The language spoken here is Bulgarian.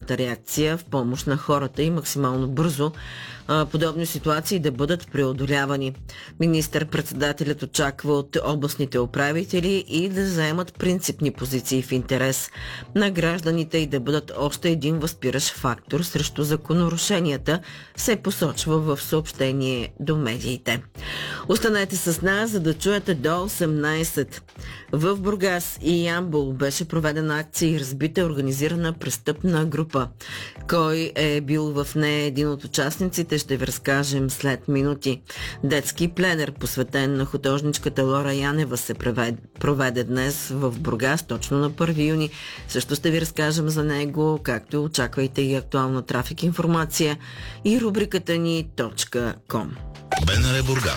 спешната реакция в помощ на хората и максимално бързо подобни ситуации да бъдат преодолявани. Министър-председателят очаква от областните управители и да заемат принципни позиции в интерес на гражданите и да бъдат още един възпиращ фактор срещу закононарушенията, се посочва в съобщение до медиите. Останете с нас, за да чуете до 18. В Бургас и Ямбол беше проведена акция и разбита организирана престъпна група. Кой е бил в нея един от участниците, ще ви разкажем след минути. Детски пленер, посветен на художничката Лора Янева, се проведе днес в Бургас, точно на 1 юни. Също ще ви разкажем за него, както очаквайте и актуална трафик информация и рубриката ни .com. БНР Бургас